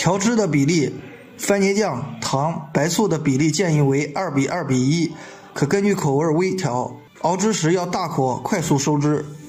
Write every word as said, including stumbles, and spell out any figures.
调制的比例，番茄酱、糖、白醋的比例建议为二比二比一，可根据口味微调。熬制时要大火快速收汁。